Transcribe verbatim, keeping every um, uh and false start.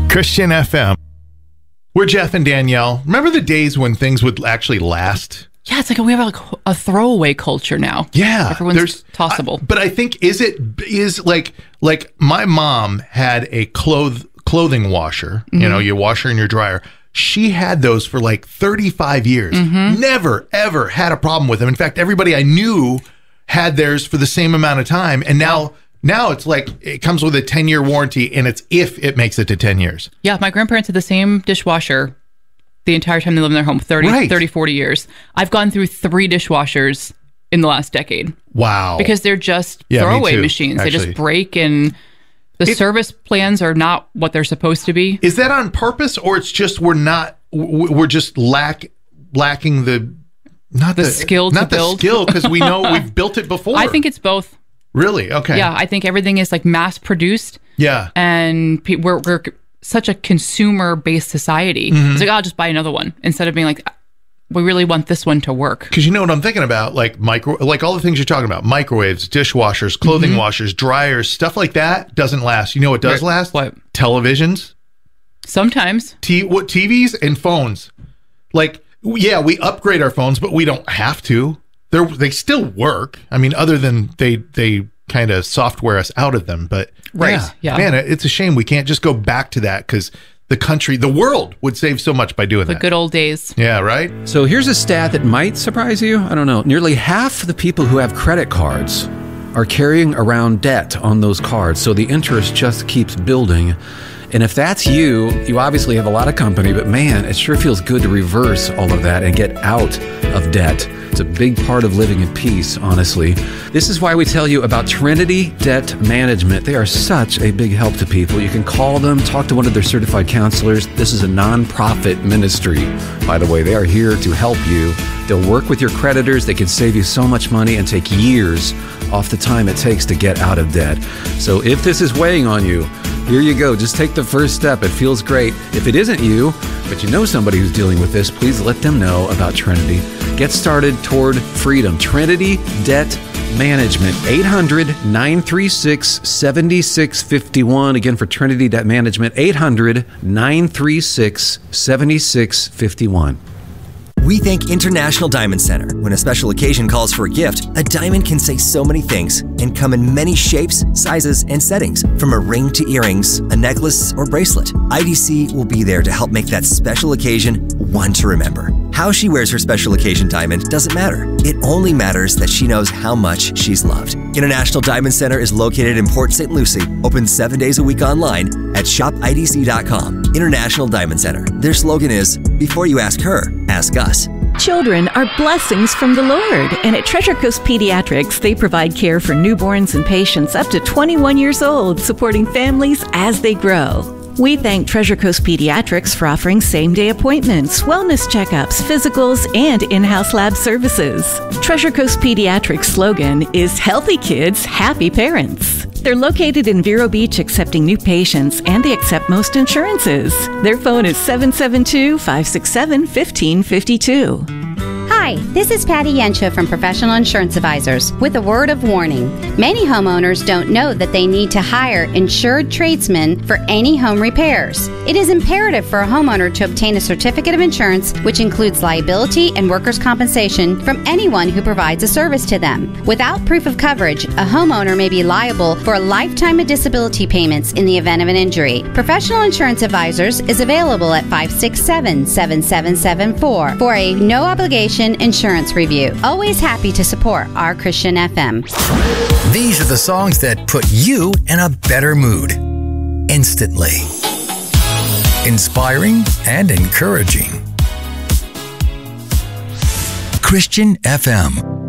Christian F M. We're Jeff and Danielle. Remember the days when things would actually last? Yeah, it's like we have like a throwaway culture now. Yeah, everyone's tossable. I, but I think is it is like like my mom had a cloth clothing washer. Mm-hmm. You know, you wash her in your dryer. She had those for like thirty-five years. Mm-hmm. Never ever had a problem with them. In fact, everybody I knew had theirs for the same amount of time, and now. Now it's like it comes with a ten-year warranty, and it's if it makes it to ten years. Yeah, my grandparents had the same dishwasher the entire time they lived in their home, thirty, right. thirty, forty years. I've gone through three dishwashers in the last decade. Wow. Because they're just yeah, throwaway machines. Actually. They just break, and the it, service plans are not what they're supposed to be. Is that on purpose, or it's just we're not, we're just lack lacking the, not the, the skill not to the build? skill, because we know we've built it before. I think it's both. Really? Okay. Yeah, I think everything is like mass produced. Yeah. And pe- we're we're such a consumer based society. Mm-hmm. It's like, I'll just buy another one instead of being like, we really want this one to work. Because you know what I'm thinking about, like micro, like all the things you're talking about, microwaves, dishwashers, clothing mm-hmm. washers, dryers, stuff like that doesn't last. You know what does last? What? Televisions. Sometimes. T what T Vs and phones. Like, yeah, we upgrade our phones, but we don't have to. They they still work. I mean, other than they they kind of software us out of them. But right, yeah, yeah. man, it's a shame we can't just go back to that, because the country, the world would save so much by doing the that. The good old days. Yeah, right? So here's a stat that might surprise you. I don't know. Nearly half the people who have credit cards are carrying around debt on those cards. So the interest just keeps building. And if that's you, you obviously have a lot of company, but man, it sure feels good to reverse all of that and get out of debt. It's a big part of living in peace, honestly. This is why we tell you about Trinity Debt Management. They are such a big help to people. You can call them, talk to one of their certified counselors. This is a nonprofit ministry, by the way. They are here to help you. They'll work with your creditors. They can save you so much money and take years off the time it takes to get out of debt. So if this is weighing on you, here you go. Just take the first step. It feels great. If it isn't you, but you know somebody who's dealing with this, please let them know about Trinity. Get started toward freedom. Trinity Debt Management, eight hundred, nine three six, seven six five one. Again, for Trinity Debt Management, eight hundred, nine three six, seven six five one. We think International Diamond Center. When a special occasion calls for a gift, a diamond can say so many things and come in many shapes, sizes, and settings. From a ring to earrings, a necklace, or bracelet, I D C will be there to help make that special occasion one to remember. How she wears her special occasion diamond doesn't matter. It only matters that she knows how much she's loved. International Diamond Center is located in Port Saint Lucie, open seven days a week online at shop I D C dot com. International Diamond Center. Their slogan is, before you ask her, ask us. Children are blessings from the Lord, and at Treasure Coast Pediatrics, they provide care for newborns and patients up to twenty-one years old, supporting families as they grow. We thank Treasure Coast Pediatrics for offering same-day appointments, wellness checkups, physicals, and in-house lab services. Treasure Coast Pediatrics' slogan is Healthy Kids, Happy Parents. They're located in Vero Beach, accepting new patients, and they accept most insurances. Their phone is seven seven two, five six seven, one five five two. Hi, this is Patty Yensha from Professional Insurance Advisors with a word of warning. Many homeowners don't know that they need to hire insured tradesmen for any home repairs. It is imperative for a homeowner to obtain a certificate of insurance, which includes liability and workers' compensation from anyone who provides a service to them. Without proof of coverage, a homeowner may be liable for a lifetime of disability payments in the event of an injury. Professional Insurance Advisors is available at five six seven, seven seven seven four for a no-obligation insurance review. Always happy to support our Christian F M. These are the songs that put you in a better mood instantly. Inspiring and encouraging. Christian F M.